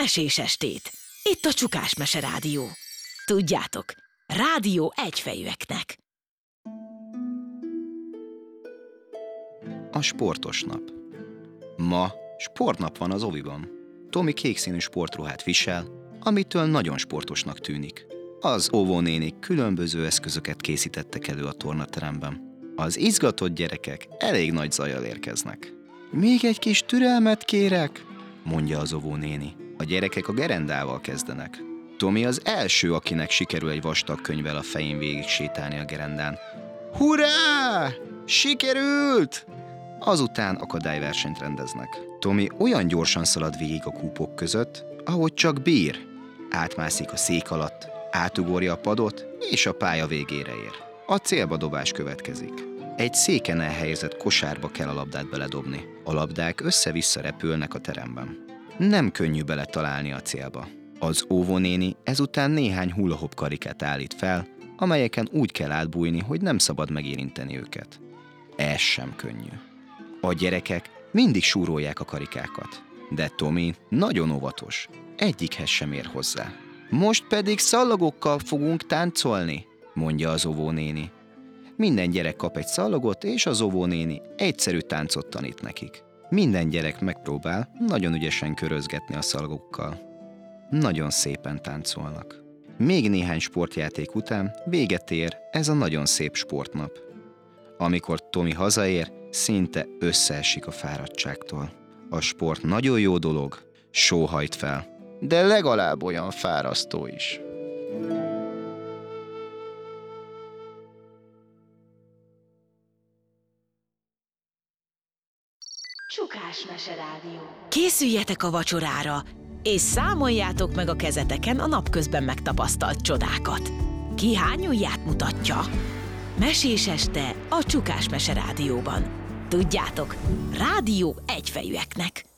mesés estét. Itt a Csukás Mese Rádió. Tudjátok, rádió egyfejűeknek. A sportos nap. Ma sportnap van az oviban. Tomi kékszínű sportruhát visel, amitől nagyon sportosnak tűnik. Az óvónénik különböző eszközöket készítettek elő a tornateremben. Az izgatott gyerekek elég nagy zajjal érkeznek. Még egy kis türelmet kérek, mondja az óvónéni. A gyerekek a gerendával kezdenek. Tomi az első, akinek sikerül egy vastag könyvvel a fején végig sétálni a gerendán. Hurrá! Sikerült! Azután akadályversenyt rendeznek. Tomi olyan gyorsan szalad végig a kúpok között, ahogy csak bír. Átmászik a szék alatt, átugorja a padot, és a pálya végére ér. A célba dobás következik. Egy széken elhelyezett kosárba kell a labdát beledobni. A labdák össze-vissza repülnek a teremben. Nem könnyű beletalálni a célba. Az óvónéni ezután néhány hula-hop karikát állít fel, amelyeken úgy kell átbújni, hogy nem szabad megérinteni őket. Ez sem könnyű. A gyerekek mindig súrolják a karikákat, de Tomi nagyon óvatos, egyikhez sem ér hozzá. Most pedig szallagokkal fogunk táncolni, mondja az óvónéni. Minden gyerek kap egy szallagot, és az óvónéni egyszerű táncot tanít nekik. Minden gyerek megpróbál nagyon ügyesen körözgetni a szalagokkal. Nagyon szépen táncolnak. Még néhány sportjáték után véget ér ez a nagyon szép sportnap. Amikor Tomi hazaér, szinte összeesik a fáradtságtól. A sport nagyon jó dolog, sóhajt fel, de legalább olyan fárasztó is. Csukás Mese Rádió. Készüljetek a vacsorára, és számoljátok meg a kezeteken a napközben megtapasztalt csodákat. Ki hány ujját mutatja? Mesés este a Csukás Mese Rádióban. Tudjátok, rádió egyfejűeknek.